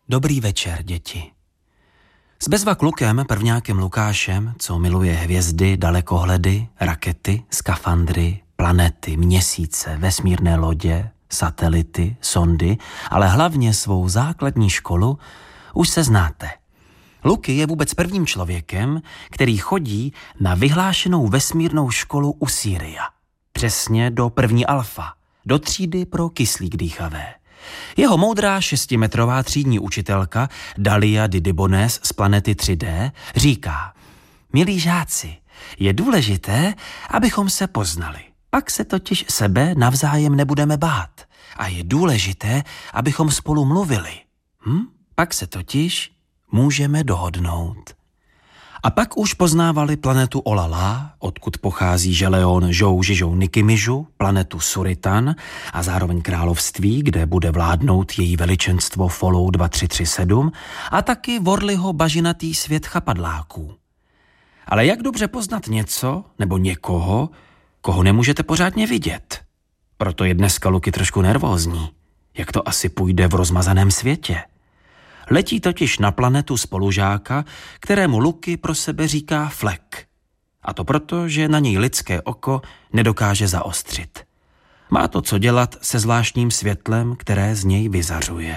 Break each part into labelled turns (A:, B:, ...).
A: Dobrý večer, děti. S bezva klukem, prvňákem Lukášem, co miluje hvězdy, dalekohledy, rakety, skafandry, planety, měsíce, vesmírné lodě, satelity, sondy, ale hlavně svou základní školu, už se znáte. Luky je vůbec prvním člověkem, který chodí na vyhlášenou vesmírnou školu u Sýria. Přesně do první alfa, do třídy pro kyslík dýchavé. Jeho moudrá 6metrová třídní učitelka Dalia Didybones z planety 3D říká: milí žáci, je důležité, abychom se poznali. Pak se totiž sebe navzájem nebudeme bát. A je důležité, abychom spolu mluvili. Pak se totiž můžeme dohodnout. A pak už poznávali planetu Olala, odkud pochází Želeon Žou Žižou Nikimižu, planetu Suritan a zároveň království, kde bude vládnout její veličenstvo Follow 2337 a taky Vorliho bažinatý svět chapadláků. Ale jak dobře poznat něco nebo někoho, koho nemůžete pořádně vidět? Proto je dneska Luky trošku nervózní. Jak to asi půjde v rozmazaném světě? Letí totiž na planetu spolužáka, kterému Luky pro sebe říká Flek. A to proto, že na něj lidské oko nedokáže zaostřit. Má to co dělat se zvláštním světlem, které z něj vyzařuje.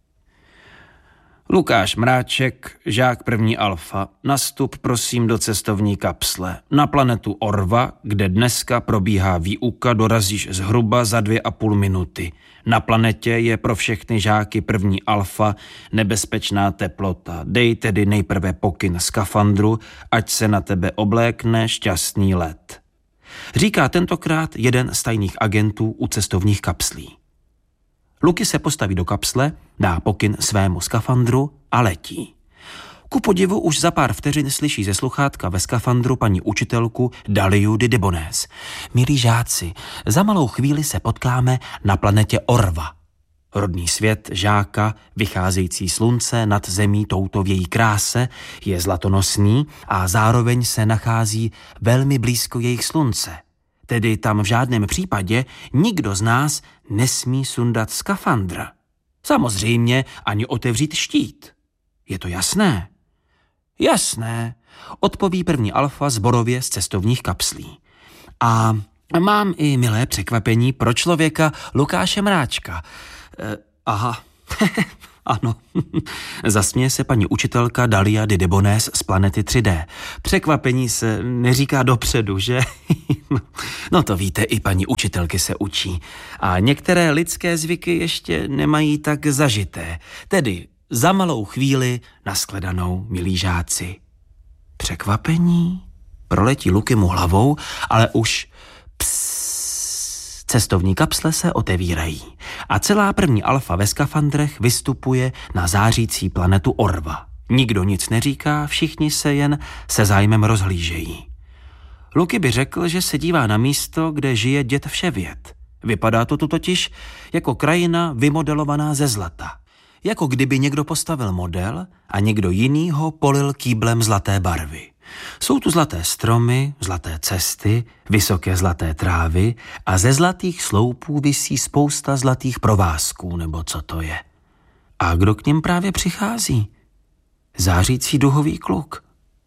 A: Lukáš Mráček, žák první alfa, nastup prosím do cestovní kapsle. Na planetu Orva, kde dneska probíhá výuka, dorazíš zhruba za 2,5 minuty. Na planetě je pro všechny žáky první alfa nebezpečná teplota. Dej tedy nejprve pokyn skafandru, ať se na tebe oblékne šťastný let. Říká tentokrát jeden z tajných agentů u cestovních kapslí. Luky se postaví do kapsle, dá pokyn svému skafandru a letí. Ku podivu už za pár vteřin slyší ze sluchátka ve skafandru paní učitelku Daliu Didybones. Milí žáci, za malou chvíli se potkáme na planetě Orva. Rodný svět žáka, vycházející slunce nad zemí touto v její kráse, je zlatonosný a zároveň se nachází velmi blízko jejich slunce. Tedy tam v žádném případě nikdo z nás nesmí sundat skafandr. Samozřejmě ani otevřít štít. Je to jasné? Jasné, odpoví první alfa zborově z cestovních kapslí. A mám i milé překvapení pro člověka Lukáše Mráčka. Aha, ano, zasměje se paní učitelka Dalia Didybones z planety 3D. Překvapení se neříká dopředu, že? No to víte, i paní učitelky se učí. A některé lidské zvyky ještě nemají tak zažité. Tedy za malou chvíli nashledanou, milí žáci. Překvapení? Proletí Luky mu hlavou, ale už cestovní kapsle se otevírají a celá první alfa ve skafandrech vystupuje na zářící planetu Orva. Nikdo nic neříká, všichni se jen se zájmem rozhlížejí. Luky by řekl, že se dívá na místo, kde žije děd Vševěd. Vypadá to tu totiž jako krajina vymodelovaná ze zlata. Jako kdyby někdo postavil model a někdo jiný ho polil kýblem zlaté barvy. Jsou tu zlaté stromy, zlaté cesty, vysoké zlaté trávy a ze zlatých sloupů visí spousta zlatých provázků, nebo co to je. A kdo k nim právě přichází? Zářící duhový kluk.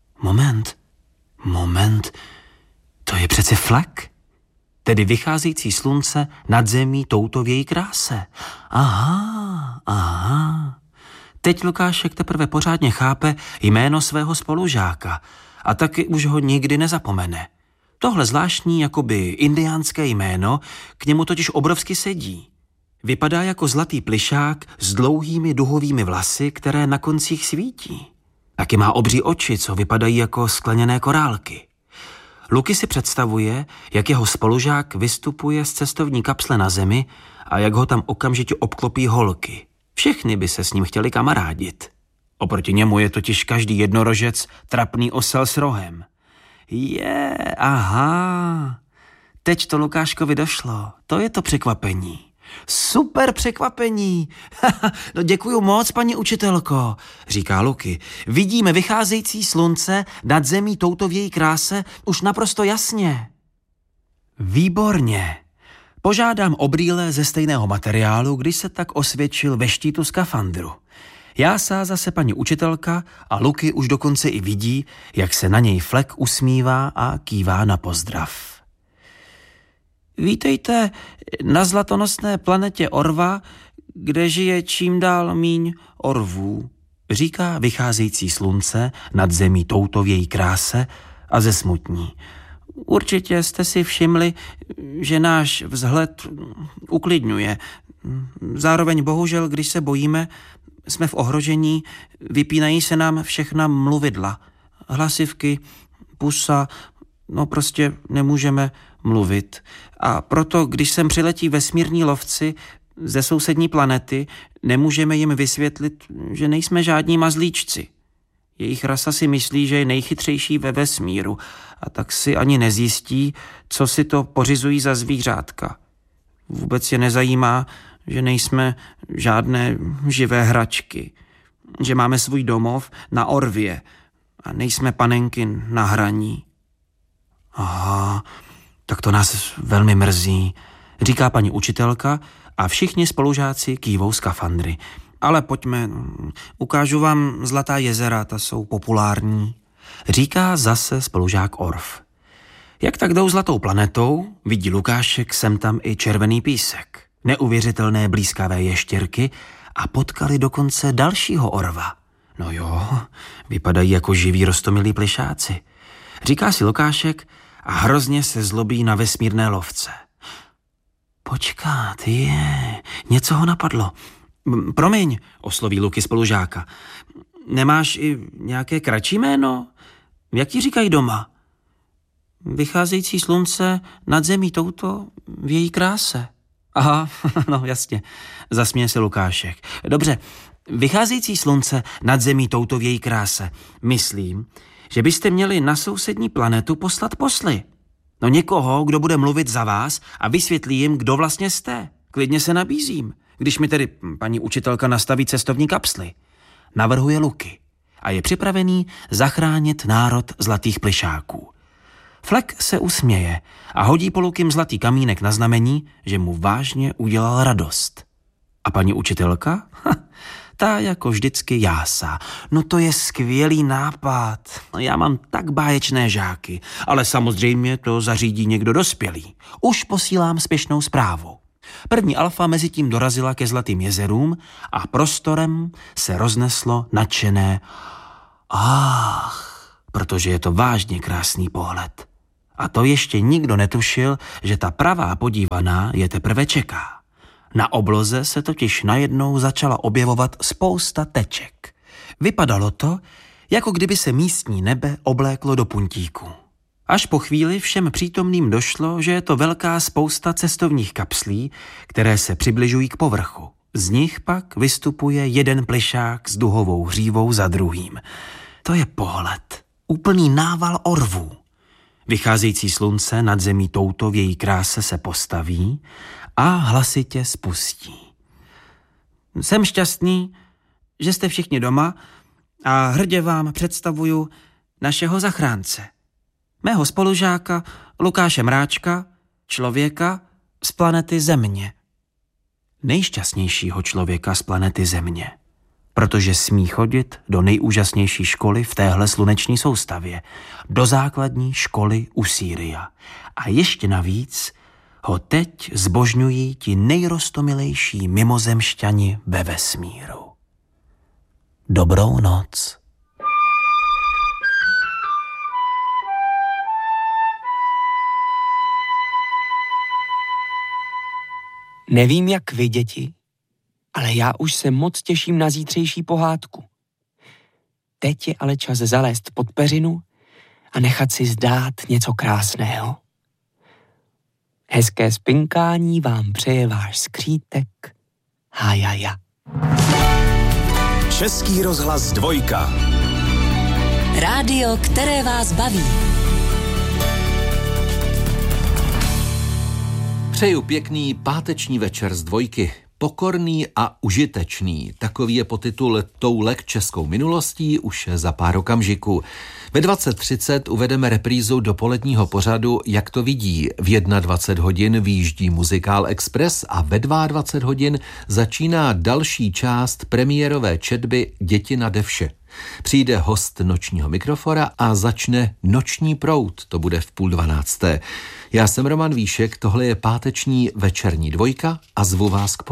A: Moment, to je přece Flek? Tedy vycházející slunce nad zemí touto v její kráse. Aha. Teď Lukášek teprve pořádně chápe jméno svého spolužáka a taky už ho nikdy nezapomene. Tohle zvláštní jakoby indiánské jméno k němu totiž obrovsky sedí. Vypadá jako zlatý plišák s dlouhými duhovými vlasy, které na koncích svítí. Taky má obří oči, co vypadají jako skleněné korálky. Luky si představuje, jak jeho spolužák vystupuje z cestovní kapsle na zemi a jak ho tam okamžitě obklopí holky. Všechny by se s ním chtěli kamarádit. Oproti němu je totiž každý jednorožec trapný osel s rohem. Aha. Teď to Lukáškovi došlo. To je to překvapení. Super překvapení. No děkuju moc, paní učitelko, říká Luky. Vidíme vycházející slunce nad zemí touto v její kráse už naprosto jasně. Výborně. Požádám o brýle ze stejného materiálu, když se tak osvědčil ve štítu skafandru. Jásá zase paní učitelka a Luky už dokonce i vidí, jak se na něj Flek usmívá a kývá na pozdrav. Vítejte na zlatonosné planetě Orva, kde žije čím dál míň orvů, říká vycházející slunce nad zemí touto v její kráse a zesmutní. Určitě jste si všimli, že náš vzhled uklidňuje. Zároveň bohužel, když se bojíme, jsme v ohrožení, vypínají se nám všechna mluvidla. Hlasivky, pusa, no prostě nemůžeme mluvit. A proto, když sem přiletí vesmírní lovci ze sousední planety, nemůžeme jim vysvětlit, že nejsme žádní mazlíčci. Jejich rasa si myslí, že je nejchytřejší ve vesmíru a tak si ani nezjistí, co si to pořizují za zvířátka. Vůbec je nezajímá, že nejsme žádné živé hračky, že máme svůj domov na Orvě a nejsme panenky na hraní. Aha, tak to nás velmi mrzí, říká paní učitelka a všichni spolužáci kývou skafandry. Ale pojďme, ukážu vám Zlatá jezera, ta jsou populární, říká zase spolužák Orv. Jak tak jdou zlatou planetou, vidí Lukášek sem tam i červený písek, neuvěřitelné blízkavé ještěrky a potkali dokonce dalšího orva. No jo, vypadají jako živí roztomilí plišáci, říká si Lukášek a hrozně se zlobí na vesmírné lovce. Počkat, něco ho napadlo. Promiň, osloví Luky spolužáka. Nemáš i nějaké kratší jméno? Jak ti říkají doma? Vycházející slunce nad zemí touto v její kráse. Aha, no jasně, zasměje se Lukášek. Dobře, vycházející slunce nad zemí touto v její kráse. Myslím, že byste měli na sousední planetu poslat posly. No někoho, kdo bude mluvit za vás a vysvětlí jim, kdo vlastně jste. Klidně se nabízím, když mi tedy paní učitelka nastaví cestovní kapsly. Navrhuje Luky a je připravený zachránit národ zlatých plišáků. Flek se usměje a hodí po Lukym zlatý kamínek na znamení, že mu vážně udělal radost. A paní učitelka? Ta jako vždycky jásá. No to je skvělý nápad. Já mám tak báječné žáky, ale samozřejmě to zařídí někdo dospělý. Už posílám spěšnou zprávu. První alfa mezi tím dorazila ke Zlatým jezerům a prostorem se rozneslo nadšené ach, protože je to vážně krásný pohled. A to ještě nikdo netušil, že ta pravá podívaná je teprve čeká. Na obloze se totiž najednou začala objevovat spousta teček. Vypadalo to, jako kdyby se místní nebe obléklo do puntíku. Až po chvíli všem přítomným došlo, že je to velká spousta cestovních kapslí, které se přibližují k povrchu. Z nich pak vystupuje jeden plišák s duhovou hřívou za druhým. To je pohled. Úplný nával orvů. Vycházející slunce nad zemí touto v její kráse se postaví a hlasitě spustí. Jsem šťastný, že jste všichni doma a hrdě vám představuju našeho zachránce. Mého spolužáka Lukáše Mráčka, člověka z planety Země. Nejšťastnějšího člověka z planety Země, protože smí chodit do nejúžasnější školy v téhle sluneční soustavě, do základní školy Usíria. A ještě navíc ho teď zbožňují ti nejrostomilejší mimozemšťani ve vesmíru. Dobrou noc.
B: Nevím, jak vy, děti, ale já už se moc těším na zítřejší pohádku. Teď je ale čas zalézt pod peřinu a nechat si zdát něco krásného. Hezké spinkání vám přeje váš skřítek Hájaja.
C: Český rozhlas 2.
D: Rádio, které vás baví.
E: Přeju pěkný páteční večer z 2.
C: Pokorný a užitečný. Takový je podtitul Toulek českou minulostí už za pár okamžiků. Ve 20:30 uvedeme reprízu dopoledního pořadu Jak to vidí. V 21 hodin vyjíždí Muzikál Express a ve 22 hodin začíná další část premiérové četby Děti nade vše. Přijde host nočního mikrofona a začne Noční proud, to bude v 11:30. Já jsem Roman Víšek, tohle je páteční večerní dvojka a zvu vás k